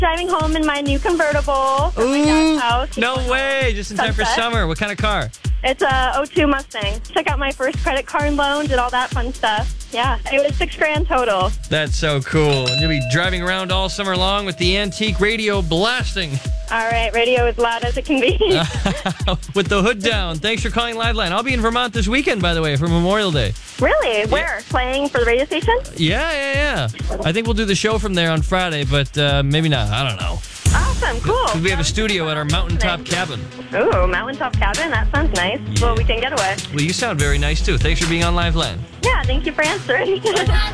Driving home in my new convertible from my dad's house. No way. Just in time for Sunset. summer. What kind of car? It's a 02 Mustang. Took out my first credit card loan, did all that fun stuff. Yeah, it was $6,000 total. That's so cool. And you'll be driving around all summer long with the antique radio blasting. All right, radio as loud as it can be. With the hood down. Thanks for calling Liveline. I'll be in Vermont this weekend, by the way, for Memorial Day. Really? Where? Playing for the radio station? Yeah. I think we'll do the show from there on Friday, but maybe not. I don't know. Awesome, cool. We have a studio at our mountaintop cabin. Ooh, mountaintop cabin? That sounds nice. Well, we can get away. Well, you sound very nice, too. Thanks for being on Liveline. Yeah, thank you for answering.